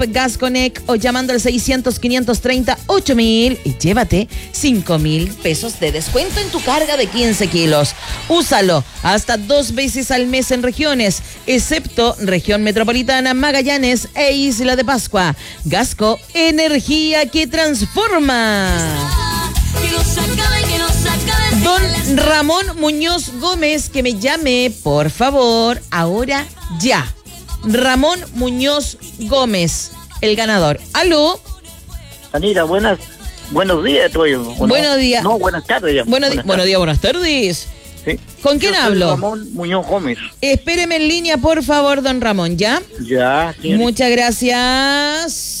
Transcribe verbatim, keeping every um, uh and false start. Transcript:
Gasconnect o llamando al seiscientos, quinientos treinta, ocho mil y llévate cinco mil pesos de descuento en tu carga de quince kilos. Úsalo hasta dos veces al mes en regiones, excepto región metropolitana, Magallanes e Isla de Pascua. Gasco, energía que transforma. Don Ramón Muñoz Gómez, que me llame, por favor, ahora ya. Ramón Muñoz Gómez, el ganador. ¿Aló? Anita, buenas, buenos días, Toyo. Bueno, buenos días. No, buenas tardes ya. Buenos, di- buenos días, buenas tardes. Sí. ¿Con quién Yo soy hablo? Ramón Muñoz Gómez. Espéreme en línea, por favor, don Ramón, ¿ya? Ya, señorita. Muchas gracias.